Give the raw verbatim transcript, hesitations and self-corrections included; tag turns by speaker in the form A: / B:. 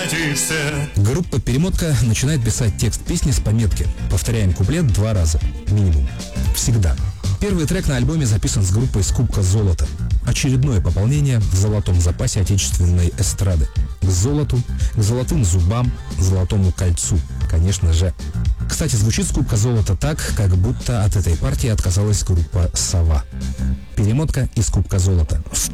A: светишься.
B: Группа «Перемотка» начинает писать текст песни с пометки «Повторяем куплет два раза, минимум. Всегда». Первый трек на альбоме записан с группой с Кубка Золота. Очередное пополнение в золотом запасе отечественной эстрады. К золоту, к золотым зубам, золотому кольцу, конечно же. Кстати, звучит с Кубка Золота так, как будто от этой партии отказалась группа «Сова». Перемотка из Кубка Золота.